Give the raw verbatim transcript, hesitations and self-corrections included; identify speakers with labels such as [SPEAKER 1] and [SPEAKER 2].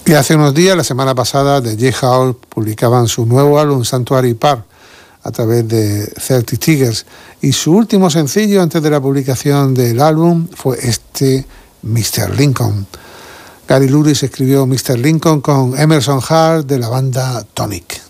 [SPEAKER 1] Y hace unos días, la semana pasada, The J Hall publicaban su nuevo álbum Sanctuary Park a través de thirty Tigers, y su último sencillo antes de la publicación del álbum fue este mister Lincoln. Gary Louris escribió mister Lincoln con Emerson Hart de la banda Tonic.